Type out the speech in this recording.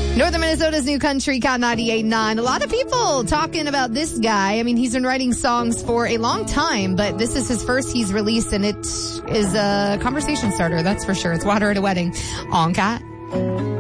Northern Minnesota's New Country, Count 98.9. A lot of people talking about this guy. I mean, he's been writing songs for a long time, but this is his first he's released, and it is a conversation starter, that's for sure. It's Water at a Wedding on Cat.